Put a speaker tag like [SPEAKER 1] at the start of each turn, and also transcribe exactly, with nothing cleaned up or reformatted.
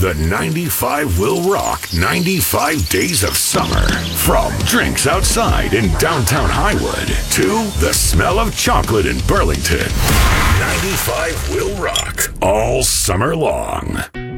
[SPEAKER 1] The ninety-five will rock ninety-five days of summer. From drinks outside in downtown Highwood to the smell of chocolate in Burlington. ninety-five will rock all summer long.